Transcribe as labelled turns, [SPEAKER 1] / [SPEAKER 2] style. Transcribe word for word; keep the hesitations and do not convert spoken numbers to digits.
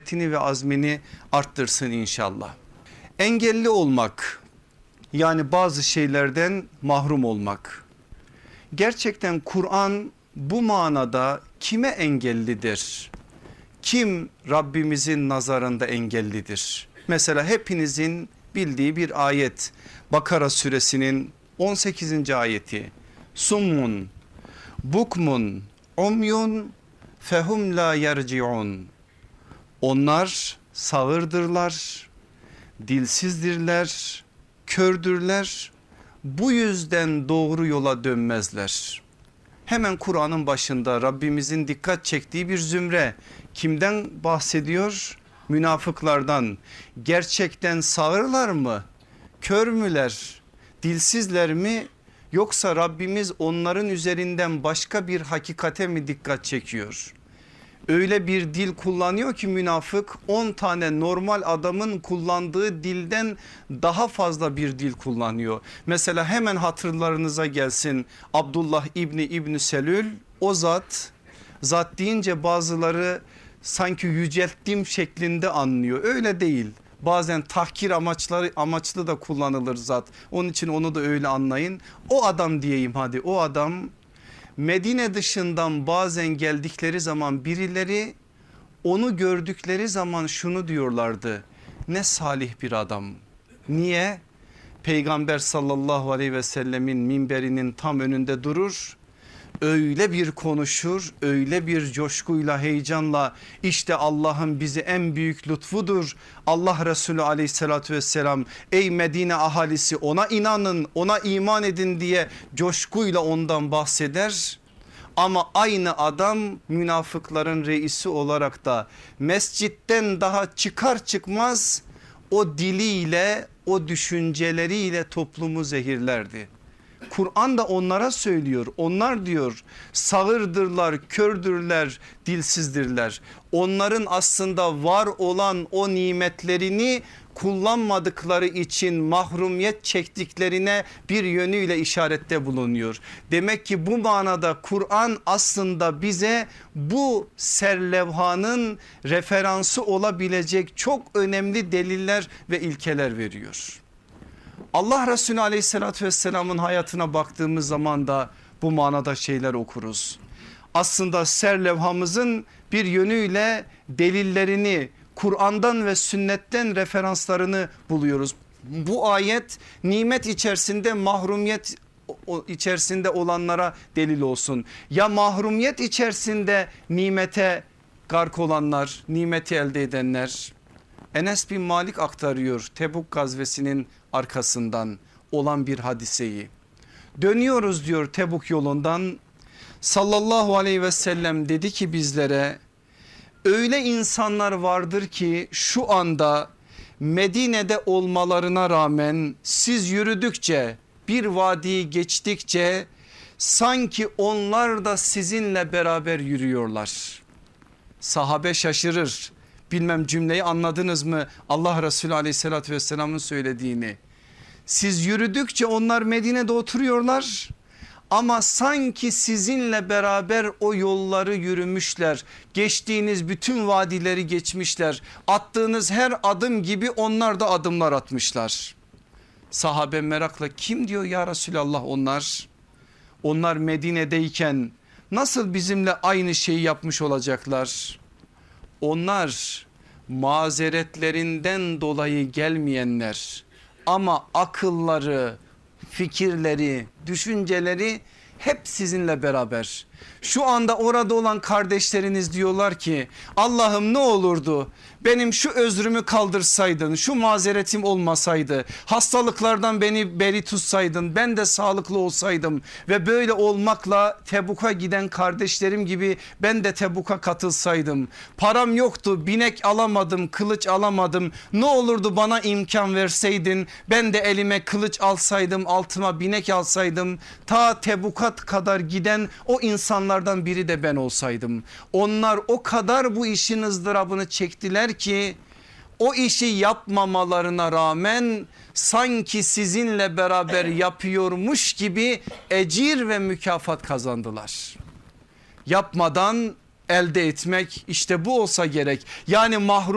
[SPEAKER 1] gayretini ve azmini arttırsın inşallah. Engelli olmak, yani bazı şeylerden mahrum olmak. Gerçekten Kur'an bu manada kime engellidir? Kim Rabbimizin nazarında engellidir? Mesela hepinizin bildiği bir ayet, Bakara suresinin on sekizinci ayeti. Summun, bukmun, umyun, fehum la yerciun. Onlar sağırdırlar, dilsizdirler, kördürler. Bu yüzden doğru yola dönmezler. Hemen Kur'an'ın başında Rabbimizin dikkat çektiği bir zümre. Kimden bahsediyor? Münafıklardan. Gerçekten sağırlar mı? Kör müler? Dilsizler mi? Yoksa Rabbimiz onların üzerinden başka bir hakikate mi dikkat çekiyor? Öyle bir dil kullanıyor ki münafık on tane normal adamın kullandığı dilden daha fazla bir dil kullanıyor. Mesela hemen hatırlarınıza gelsin Abdullah İbni İbni Selül, o zat, zat deyince bazıları sanki yücelttiğim şeklinde anlıyor, öyle değil. Bazen tahkir amaçları amaçlı da kullanılır zat, onun için onu da öyle anlayın. O adam diyeyim, hadi o adam. Medine dışından bazen geldikleri zaman birileri onu gördükleri zaman şunu diyorlardı: ne salih bir adam. Niye? Peygamber sallallahu aleyhi ve sellemin minberinin tam önünde durur, öyle bir konuşur, öyle bir coşkuyla, heyecanla, işte Allah'ın bize en büyük lütfudur. Allah Resulü aleyhissalatü vesselam, ey Medine ahalisi ona inanın, ona iman edin diye coşkuyla ondan bahseder. Ama aynı adam münafıkların reisi olarak da mescitten daha çıkar çıkmaz o diliyle, o düşünceleriyle toplumu zehirlerdi. Kur'an da onlara söylüyor. Onlar diyor sağırdırlar, kördürler, dilsizdirler. Onların aslında var olan o nimetlerini kullanmadıkları için mahrumiyet çektiklerine bir yönüyle işarette bulunuyor. Demek ki bu manada Kur'an aslında bize bu serlevhanın referansı olabilecek çok önemli deliller ve ilkeler veriyor. Allah Resulü aleyhissalatü vesselamın hayatına baktığımız zaman da bu manada şeyler okuruz. Aslında serlevhamızın bir yönüyle delillerini, Kur'an'dan ve sünnetten referanslarını buluyoruz. Bu ayet nimet içerisinde, mahrumiyet içerisinde olanlara delil olsun. Ya mahrumiyet içerisinde nimete gark olanlar, nimeti elde edenler. Enes bin Malik aktarıyor Tebuk gazvesinin arkasından olan bir hadiseyi. Dönüyoruz diyor Tebuk yolundan, sallallahu aleyhi ve sellem dedi ki bizlere, öyle insanlar vardır ki şu anda Medine'de olmalarına rağmen siz yürüdükçe, bir vadiyi geçtikçe sanki onlar da sizinle beraber yürüyorlar. Sahabe şaşırır. Bilmem cümleyi anladınız mı? Allah Resulü aleyhissalatü vesselamın söylediğini. Siz yürüdükçe onlar Medine'de oturuyorlar ama sanki sizinle beraber o yolları yürümüşler. Geçtiğiniz bütün vadileri geçmişler. Attığınız her adım gibi onlar da adımlar atmışlar. Sahabe merakla, kim diyor ya Resulallah onlar? Onlar Medine'deyken nasıl bizimle aynı şeyi yapmış olacaklar? Onlar mazeretlerinden dolayı gelmeyenler ama akılları, fikirleri, düşünceleri hep sizinle beraber. Şu anda orada olan kardeşleriniz diyorlar ki Allah'ım ne olurdu benim şu özrümü kaldırsaydın, şu mazeretim olmasaydı, hastalıklardan beni beri tutsaydın, ben de sağlıklı olsaydım ve böyle olmakla Tebuk'a giden kardeşlerim gibi ben de Tebuk'a katılsaydım. Param yoktu, binek alamadım, kılıç alamadım, ne olurdu bana imkan verseydin, ben de elime kılıç alsaydım, altıma binek alsaydım, ta Tebuk'a kadar giden o insanlardan biri de ben olsaydım. Onlar o kadar bu işin ızdırabını çektiler ki o işi yapmamalarına rağmen sanki sizinle beraber yapıyormuş gibi ecir ve mükafat kazandılar. Yapmadan elde etmek, işte bu olsa gerek. Yani mahrum